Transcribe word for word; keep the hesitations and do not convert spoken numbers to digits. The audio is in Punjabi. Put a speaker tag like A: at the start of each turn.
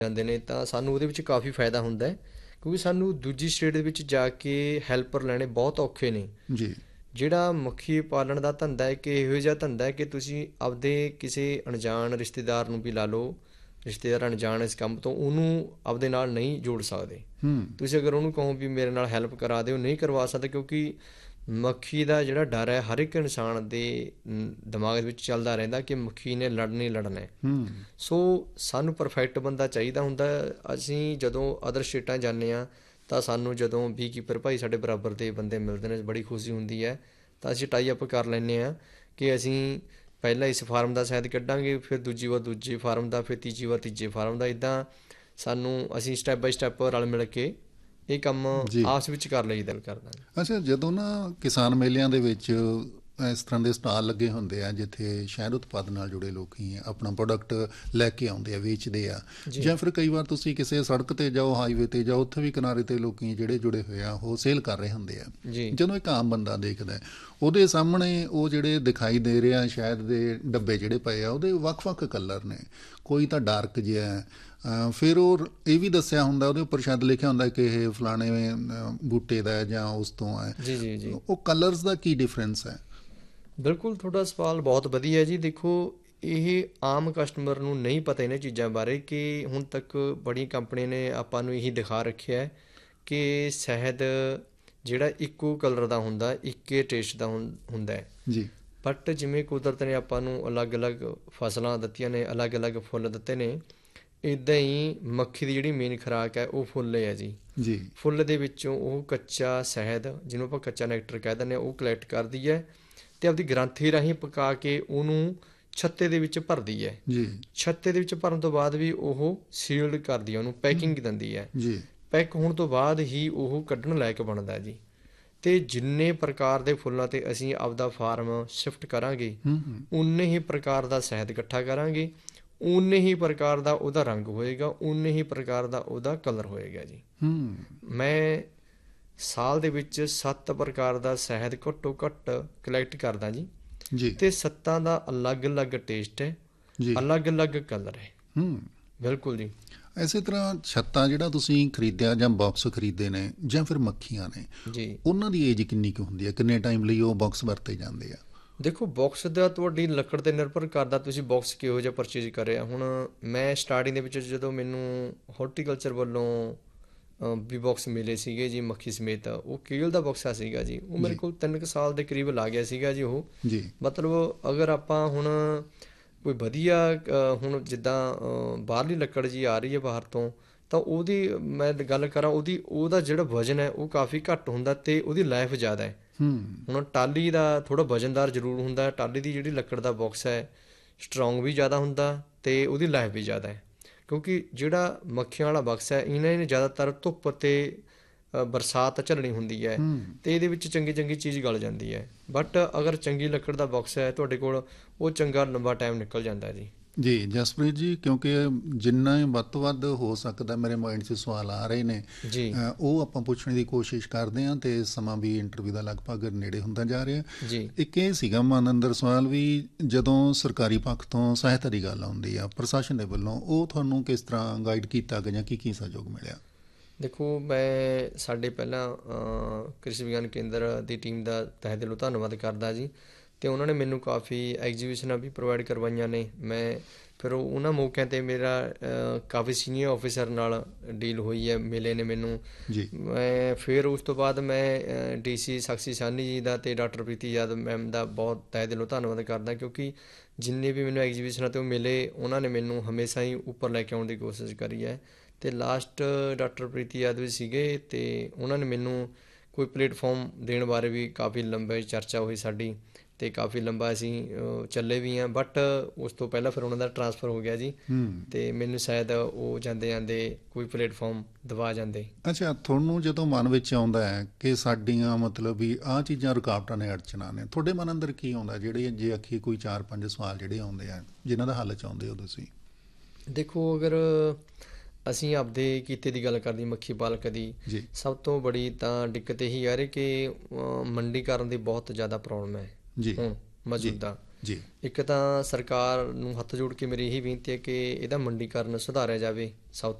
A: ਜਾਂਦੇ ਨੇ ਤਾਂ ਸਾਨੂੰ ਉਹਦੇ ਵਿੱਚ ਕਾਫੀ ਫਾਇਦਾ ਹੁੰਦਾ ਹੈ, ਕਿਉਂਕਿ ਸਾਨੂੰ ਦੂਜੀ ਸਟੇਟ ਦੇ ਵਿੱਚ ਜਾ ਕੇ ਹੈਲਪਰ ਲੈਣੇ ਬਹੁਤ ਔਖੇ ਨੇ
B: ਜੀ।
A: ਜਿਹੜਾ ਮੱਖੀ ਪਾਲਣ ਦਾ ਧੰਦਾ ਹੈ ਕਿ ਇਹੋ ਜਿਹਾ ਧੰਦਾ ਹੈ ਕਿ ਤੁਸੀਂ ਆਪਦੇ ਕਿਸੇ ਅਣਜਾਣ ਰਿਸ਼ਤੇਦਾਰ ਨੂੰ ਵੀ ਲਾ ਲਓ, ਰਿਸ਼ਤੇਦਾਰ ਅਣਜਾਣ ਇਸ ਕੰਮ ਤੋਂ, ਉਹਨੂੰ ਆਪਦੇ ਨਾਲ ਨਹੀਂ ਜੋੜ ਸਕਦੇ।
B: ਹੂੰ
A: ਤੁਸੀਂ ਅਗਰ ਉਹਨੂੰ ਕਹੋ ਵੀ ਮੇਰੇ ਨਾਲ ਹੈਲਪ ਕਰਾ ਦਿਓ, ਨਹੀਂ ਕਰਵਾ ਸਕਦੇ, ਕਿਉਂਕਿ ਮੱਖੀ ਦਾ ਜਿਹੜਾ ਡਰ ਹੈ ਹਰ ਇੱਕ ਇਨਸਾਨ ਦੇ ਦਿਮਾਗ ਦੇ ਵਿੱਚ ਚੱਲਦਾ ਰਹਿੰਦਾ ਕਿ ਮੱਖੀ ਨੇ ਲੜਨਾ ਹੀ ਲੜਨਾ ਹੈ।
B: ਹੂੰ
A: ਸੋ ਸਾਨੂੰ ਪਰਫੈਕਟ ਬੰਦਾ ਚਾਹੀਦਾ ਹੁੰਦਾ। ਅਸੀਂ ਜਦੋਂ ਅਦਰ ਸਟੇਟਾਂ ਜਾਂਦੇ ਹਾਂ ਤਾਂ ਸਾਨੂੰ ਜਦੋਂ ਬੀ ਕੀਪਰ ਭਾਈ ਸਾਡੇ ਬਰਾਬਰ ਦੇ ਬੰਦੇ ਮਿਲਦੇ ਨੇ, ਬੜੀ ਖੁਸ਼ੀ ਹੁੰਦੀ ਹੈ। ਤਾਂ ਅਸੀਂ ਟਾਈ ਅਪ ਕਰ ਲੈਂਦੇ ਹਾਂ ਕਿ ਅਸੀਂ ਪਹਿਲਾਂ ਇਸ ਫਾਰਮ ਦਾ ਸ਼ਾਇਦ ਕੱਢਾਂਗੇ, ਫਿਰ ਦੂਜੀ ਵਾਰ ਦੂਜੇ ਫਾਰਮ ਦਾ, ਫਿਰ ਤੀਜੀ ਵਾਰ ਤੀਜੇ ਫਾਰਮ ਦਾ। ਇੱਦਾਂ ਸਾਨੂੰ ਅਸੀਂ ਸਟੈਪ ਬਾਈ ਸਟੈਪ ਰਲ ਮਿਲ ਕੇ ਇਹ ਕੰਮ
B: ਜੀ।
A: ਆਪਸ ਵਿੱਚ ਕਰ ਲਈਦਾ ਕਰਦਾ।
B: ਅੱਛਾ, ਜਦੋਂ ਨਾ ਕਿਸਾਨ ਮੇਲਿਆਂ ਦੇ ਵਿੱਚ ਇਸ ਤਰ੍ਹਾਂ ਦੇ ਸਟਾਲ ਲੱਗੇ ਹੁੰਦੇ ਆ ਜਿੱਥੇ ਸ਼ਹਿਦ ਉਤਪਾਦਨ ਨਾਲ ਜੁੜੇ ਲੋਕੀ ਆਪਣਾ ਪ੍ਰੋਡਕਟ ਲੈ ਕੇ ਆਉਂਦੇ ਆ, ਵੇਚਦੇ ਆ, ਜਾਂ ਫਿਰ ਕਈ ਵਾਰ ਤੁਸੀਂ ਕਿਸੇ ਸੜਕ 'ਤੇ ਜਾਓ, ਹਾਈਵੇ 'ਤੇ ਜਾਓ, ਉੱਥੇ ਵੀ ਕਿਨਾਰੇ 'ਤੇ ਲੋਕੀ ਜਿਹੜੇ ਜੁੜੇ ਹੋਏ ਆ ਉਹ ਸੇਲ ਕਰ ਰਹੇ ਹੁੰਦੇ ਆ। ਜਦੋਂ ਇੱਕ ਆਮ ਬੰਦਾ ਦੇਖਦਾ ਉਹਦੇ ਸਾਹਮਣੇ ਉਹ ਜਿਹੜੇ ਦਿਖਾਈ ਦੇ ਰਹੇ ਆ ਸ਼ਹਿਦ ਦੇ ਡੱਬੇ ਜਿਹੜੇ ਪਏ ਆ ਉਹਦੇ ਵੱਖ-ਵੱਖ ਕਲਰ ਨੇ, ਕੋਈ ਤਾਂ ਡਾਰਕ ਜਿਹਾ, ਫਿਰ ਉਹ ਇਹ ਵੀ ਦੱਸਿਆ ਹੁੰਦਾ ਉਹਦੇ ਉੱਪਰ ਸ਼ਾਇਦ ਲਿਖਿਆ ਹੁੰਦਾ ਕਿ ਇਹ ਫਲਾਣੇ ਬੂਟੇ ਦਾ ਹੈ ਜਾਂ ਉਸ ਤੋਂ ਹੈ।
A: ਜੀ ਜੀ ਜੀ
B: ਉਹ ਕਲਰਸ ਦਾ ਕੀ ਡਿਫਰੈਂਸ ਹੈ?
A: ਬਿਲਕੁਲ, ਤੁਹਾਡਾ ਸਵਾਲ ਬਹੁਤ ਵਧੀਆ ਜੀ। ਦੇਖੋ, ਇਹ ਆਮ ਕਸਟਮਰ ਨੂੰ ਨਹੀਂ ਪਤਾ ਇਹਨਾਂ ਚੀਜ਼ਾਂ ਬਾਰੇ ਕਿ ਹੁਣ ਤੱਕ ਬੜੀਆਂ ਕੰਪਨੀਆਂ ਨੇ ਆਪਾਂ ਨੂੰ ਇਹੀ ਦਿਖਾ ਰੱਖਿਆ ਕਿ ਸ਼ਹਿਦ ਜਿਹੜਾ ਇੱਕੋ ਕਲਰ ਦਾ ਹੁੰਦਾ, ਇੱਕੇ ਟੇਸਟ ਦਾ ਹੁੰਦਾ ਹੈ
B: ਜੀ।
A: ਬਟ ਜਿਵੇਂ ਕੁਦਰਤ ਨੇ ਆਪਾਂ ਨੂੰ ਅਲੱਗ-ਅਲੱਗ ਫਸਲਾਂ ਦਿੱਤੀਆਂ ਨੇ, ਅਲੱਗ-ਅਲੱਗ ਫੁੱਲ ਦਿੱਤੇ ਨੇ, ਇੱਦਾਂ ਹੀ ਮੱਖੀ ਦੀ ਜਿਹੜੀ ਮੇਨ ਖੁਰਾਕ ਹੈ ਉਹ ਫੁੱਲ ਹੈ ਜੀ।
B: ਜੀ।
A: ਫੁੱਲ ਦੇ ਵਿੱਚੋਂ ਉਹ ਕੱਚਾ ਸ਼ਹਿਦ, ਜਿਹਨੂੰ ਆਪਾਂ ਕੱਚਾ ਨੈਕਟਰ ਕਹਿ ਦਿੰਦੇ ਹਾਂ, ਉਹ ਕਲੈਕਟ ਕਰਦੀ ਹੈ ਅਤੇ ਆਪਦੀ ਗ੍ਰੰਥੀ ਰਾਹੀਂ ਪਕਾ ਕੇ ਉਹਨੂੰ ਛੱਤੇ ਦੇ ਵਿੱਚ ਭਰਦੀ ਹੈ।
B: ਜੀ।
A: ਛੱਤੇ ਦੇ ਵਿੱਚ ਭਰਨ ਤੋਂ ਬਾਅਦ ਵੀ ਉਹ ਸੀਲਡ ਕਰਦੀ ਹੈ, ਉਹਨੂੰ ਪੈਕਿੰਗ ਦਿੰਦੀ ਹੈ।
B: ਜੀ।
A: ਪੈਕ ਹੋਣ ਤੋਂ ਬਾਅਦ ਹੀ ਉਹ ਕੱਢਣ ਲਾਇਕ ਬਣਦਾ ਜੀ। ਅਤੇ ਜਿੰਨੇ ਪ੍ਰਕਾਰ ਦੇ ਫੁੱਲਾਂ 'ਤੇ ਅਸੀਂ ਆਪਦਾ ਫਾਰਮ ਸ਼ਿਫਟ ਕਰਾਂਗੇ, ਉਨੇ ਹੀ ਪ੍ਰਕਾਰ ਦਾ ਸ਼ਹਿਦ ਇਕੱਠਾ ਕਰਾਂਗੇ, ਉਨੇ ਹੀ ਪ੍ਰਕਾਰ ਦਾ ਉਹਦਾ ਰੰਗ ਹੋਏਗਾ, ਉਨੇ ਹੀ ਪ੍ਰਕਾਰ ਦਾ ਉਹਦਾ ਕਲਰ ਹੋਏਗਾ ਜੀ। ਮੈਂ ਸਾਲ ਦੇ ਵਿੱਚ ਸੱਤ ਪ੍ਰਕਾਰ ਦਾ ਸ਼ਹਿਦ ਘੱਟੋ ਘੱਟ ਕਲੈਕਟ ਕਰਦਾ ਜੀ।
B: ਜੀ।
A: ਅਤੇ ਸੱਤਾਂ ਦਾ ਅਲੱਗ-ਅਲੱਗ ਟੇਸਟ ਹੈ, ਅਲੱਗ-ਅਲੱਗ ਕਲਰ ਹੈ। ਬਿਲਕੁਲ ਜੀ।
B: ਇਸੇ ਤਰ੍ਹਾਂ ਛੱਤਾ ਜਿਹੜਾ ਤੁਸੀਂ ਖਰੀਦਿਆ ਜਾਂ ਬਾਕਸ ਖਰੀਦੇ ਨੇ ਜਾਂ ਫਿਰ ਮੱਖੀਆਂ ਨੇ
A: ਜੀ,
B: ਉਹਨਾਂ ਦੀ ਏਜ ਕਿੰਨੀ ਕੁ ਹੁੰਦੀ ਹੈ? ਕਿੰਨੇ ਟਾਈਮ ਲਈ ਉਹ ਬਾਕਸ ਵਰਤੇ ਜਾਂਦੇ ਆ?
A: ਦੇਖੋ, ਬਾਕਸ ਦਾ ਤੁਹਾਡੀ ਲੱਕੜ 'ਤੇ ਨਿਰਭਰ ਕਰਦਾ ਤੁਸੀਂ ਬਾਕਸ ਕਿਹੋ ਜਿਹਾ ਪਰਚੇਜ ਕਰਿਆ। ਹੁਣ ਮੈਂ ਸਟਾਰਟਿੰਗ ਦੇ ਵਿੱਚ ਜਦੋਂ ਮੈਨੂੰ ਹਾਰਟੀਕਲਚਰ ਵੱਲੋਂ ਵੀ ਬਾਕਸ ਮਿਲੇ ਸੀਗੇ ਜੀ ਮੱਖੀ ਸਮੇਤ, ਉਹ ਕੇਲ ਦਾ ਬਕਸਾ ਸੀਗਾ ਜੀ। ਉਹ ਮੇਰੇ ਕੋਲ ਤਿੰਨ ਕੁ ਸਾਲ ਦੇ ਕਰੀਬ ਲਾ ਗਿਆ ਸੀਗਾ ਜੀ ਉਹ
B: ਜੀ।
A: ਮਤਲਬ ਅਗਰ ਆਪਾਂ ਹੁਣ ਕੋਈ ਵਧੀਆ ਹੁਣ ਜਿੱਦਾਂ ਬਾਹਰਲੀ ਲੱਕੜ ਜੀ ਆ ਰਹੀ ਹੈ ਬਾਹਰ ਤੋਂ, ਤਾਂ ਉਹਦੀ ਮੈਂ ਗੱਲ ਕਰਾਂ ਉਹਦੀ ਉਹਦਾ ਜਿਹੜਾ ਵਜ਼ਨ ਹੈ ਉਹ ਕਾਫੀ ਘੱਟ ਹੁੰਦਾ ਅਤੇ ਉਹਦੀ ਲਾਈਫ ਜ਼ਿਆਦਾ ਹੈ। ਹੁਣ ਟਾਹਲੀ ਦਾ ਥੋੜ੍ਹਾ ਵਜ਼ਨਦਾਰ ਜ਼ਰੂਰ ਹੁੰਦਾ, ਟਾਹਲੀ ਦੀ ਜਿਹੜੀ ਲੱਕੜ ਦਾ ਬਾਕਸ ਹੈ ਸਟਰੋਂਗ ਵੀ ਜ਼ਿਆਦਾ ਹੁੰਦਾ ਅਤੇ ਉਹਦੀ ਲਾਈਫ ਵੀ ਜ਼ਿਆਦਾ ਹੈ, ਕਿਉਂਕਿ ਜਿਹੜਾ ਮੱਖੀਆਂ ਵਾਲਾ ਬਕਸ ਹੈ ਇਹਨਾਂ ਨੇ ਜ਼ਿਆਦਾਤਰ ਧੁੱਪ ਅਤੇ ਬਰਸਾਤ ਝੱਲਣੀ ਹੁੰਦੀ ਹੈ ਅਤੇ ਇਹਦੇ ਵਿੱਚ ਚੰਗੀ ਚੰਗੀ ਚੀਜ਼ ਗਲ ਜਾਂਦੀ ਹੈ। ਬਟ ਅਗਰ ਚੰਗੀ ਲੱਕੜ ਦਾ ਬਾਕਸ ਹੈ ਤੁਹਾਡੇ ਕੋਲ, ਉਹ ਚੰਗਾ ਲੰਬਾ ਟਾਈਮ ਨਿਕਲ ਜਾਂਦਾ ਜੀ।
B: ਜੀ ਜਸਪ੍ਰੀਤ ਜੀ, ਕਿਉਂਕਿ ਜਿੰਨਾ ਵੱਧ ਤੋਂ ਵੱਧ ਹੋ ਸਕਦਾ ਮੇਰੇ ਮਾਈਂਡ 'ਚ ਸਵਾਲ ਆ ਰਹੇ ਨੇ
A: ਜੀ,
B: ਉਹ ਆਪਾਂ ਪੁੱਛਣ ਦੀ ਕੋਸ਼ਿਸ਼ ਕਰਦੇ ਹਾਂ ਅਤੇ ਸਮਾਂ ਵੀ ਇੰਟਰਵਿਊ ਦਾ ਲਗਭਗ ਨੇੜੇ ਹੁੰਦਾ ਜਾ ਰਿਹਾ
A: ਜੀ।
B: ਇੱਕ ਇਹ ਸੀਗਾ ਮਨ ਅੰਦਰ ਸਵਾਲ ਵੀ ਜਦੋਂ ਸਰਕਾਰੀ ਪੱਖ ਤੋਂ ਸਹਾਇਤਾ ਦੀ ਗੱਲ ਆਉਂਦੀ ਆ ਪ੍ਰਸ਼ਾਸਨ ਦੇ ਵੱਲੋਂ, ਉਹ ਤੁਹਾਨੂੰ ਕਿਸ ਤਰ੍ਹਾਂ ਗਾਈਡ ਕੀਤਾ ਗਿਆ ਜਾਂ ਕੀ ਕੀ ਸਹਿਯੋਗ ਮਿਲਿਆ?
A: ਦੇਖੋ, ਮੈਂ ਸਾਡੇ ਪਹਿਲਾਂ ਕ੍ਰਿਸ਼ੀ ਵਿਗਿਆਨ ਕੇਂਦਰ ਦੀ ਟੀਮ ਦਾ ਤਹਿ ਦਿਲੋਂ ਧੰਨਵਾਦ ਕਰਦਾ ਜੀ। ਅਤੇ ਉਹਨਾਂ ਨੇ ਮੈਨੂੰ ਕਾਫੀ ਐਗਜੀਬਿਸ਼ਨਾਂ ਵੀ ਪ੍ਰੋਵਾਈਡ ਕਰਵਾਈਆਂ ਨੇ। ਮੈਂ ਫਿਰ ਉਹਨਾਂ ਮੌਕਿਆਂ 'ਤੇ ਮੇਰਾ ਕਾਫੀ ਸੀਨੀਅਰ ਆਫਿਸਰ ਨਾਲ ਡੀਲ ਹੋਈ ਹੈ, ਮਿਲੇ ਨੇ ਮੈਨੂੰ
B: ਜੀ।
A: ਮੈਂ ਫਿਰ ਉਸ ਤੋਂ ਬਾਅਦ ਮੈਂ ਡੀ ਸੀ ਸਾਕਸ਼ੀ ਸਾਹਨੀ ਜੀ ਦਾ ਅਤੇ ਡਾਕਟਰ ਪ੍ਰੀਤੀ ਯਾਦਵ ਮੈਮ ਦਾ ਬਹੁਤ ਤਹਿ ਦਿਲੋਂ ਧੰਨਵਾਦ ਕਰਦਾ, ਕਿਉਂਕਿ ਜਿੰਨੇ ਵੀ ਮੈਨੂੰ ਐਗਜੀਬਿਸ਼ਨਾਂ 'ਤੇ ਉਹ ਮਿਲੇ ਉਹਨਾਂ ਨੇ ਮੈਨੂੰ ਹਮੇਸ਼ਾ ਹੀ ਉੱਪਰ ਲੈ ਕੇ ਆਉਣ ਦੀ ਕੋਸ਼ਿਸ਼ ਕਰੀ ਹੈ। ਅਤੇ ਲਾਸਟ ਡਾਕਟਰ ਪ੍ਰੀਤੀ ਯਾਦਵ ਸੀਗੇ ਅਤੇ ਉਹਨਾਂ ਨੇ ਮੈਨੂੰ ਕੋਈ ਪਲੇਟਫਾਰਮ ਦੇਣ ਬਾਰੇ ਵੀ ਕਾਫੀ ਲੰਬੀ ਚਰਚਾ ਹੋਈ ਸਾਡੀ ਅਤੇ ਕਾਫੀ ਲੰਬਾ ਅਸੀਂ ਚੱਲੇ ਵੀ ਹਾਂ। ਬਟ ਉਸ ਤੋਂ ਪਹਿਲਾਂ ਫਿਰ ਉਹਨਾਂ ਦਾ ਟਰਾਂਸਫਰ ਹੋ ਗਿਆ ਜੀ ਅਤੇ ਮੈਨੂੰ ਸ਼ਾਇਦ ਉਹ ਜਾਂਦੇ ਜਾਂਦੇ ਕੋਈ ਪਲੇਟਫਾਰਮ ਦਵਾ ਜਾਂਦੇ।
B: ਅੱਛਾ, ਤੁਹਾਨੂੰ ਜਦੋਂ ਮਨ ਵਿੱਚ ਆਉਂਦਾ ਹੈ ਕਿ ਸਾਡੀਆਂ ਮਤਲਬ ਵੀ ਆਹ ਚੀਜ਼ਾਂ ਰੁਕਾਵਟਾਂ ਨੇ, ਅੜਚਣਾਂ ਨੇ, ਤੁਹਾਡੇ ਮਨ ਅੰਦਰ ਕੀ ਆਉਂਦਾ ਜਿਹੜੇ ਜੇ ਆਖੀਏ ਕੋਈ ਚਾਰ ਪੰਜ ਸਵਾਲ ਜਿਹੜੇ ਆਉਂਦੇ ਆ ਜਿਨ੍ਹਾਂ ਦਾ ਹੱਲ ਚਾਹੁੰਦੇ ਹੋ ਤੁਸੀਂ?
A: ਦੇਖੋ, ਅਗਰ ਅਸੀਂ ਆਪਦੇ ਕੀਤੇ ਦੀ ਗੱਲ ਕਰਦੀ ਮੱਖੀ ਪਾਲਕ ਦੀ, ਸਭ ਤੋਂ ਬੜੀ ਤਾਂ ਦਿੱਕਤ ਇਹੀ ਆ ਰਹੀ ਕਿ ਮੰਡੀਕਰਨ ਦੀ ਬਹੁਤ ਜ਼ਿਆਦਾ ਪ੍ਰੋਬਲਮ ਹੈ ਹੁਣ ਮੌਜੂਦਾ।
B: ਜੀ
A: ਇੱਕ ਤਾਂ ਸਰਕਾਰ ਨੂੰ ਹੱਥ ਜੋੜ ਕੇ ਮੇਰੀ ਇਹੀ ਬੇਨਤੀ ਹੈ ਕਿ ਇਹਦਾ ਮੰਡੀਕਰਨ ਸੁਧਾਰਿਆ ਜਾਵੇ, ਸਭ